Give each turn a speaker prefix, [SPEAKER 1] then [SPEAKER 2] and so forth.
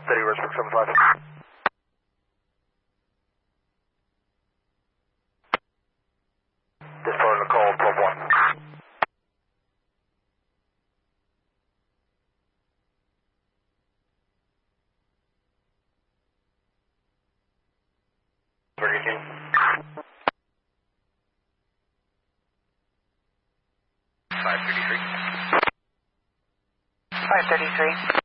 [SPEAKER 1] steady, Westbrook 75. Just put in a call, 12-1. Burger King. 533.
[SPEAKER 2] 533.